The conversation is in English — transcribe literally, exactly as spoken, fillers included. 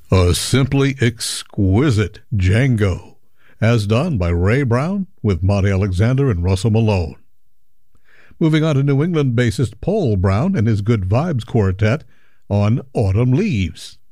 A simply exquisite Django, as done by Ray Brown with Monty Alexander and Russell Malone. Moving on to New England bassist Paul Brown and his Good Vibes Quartet on Autumn Leaves.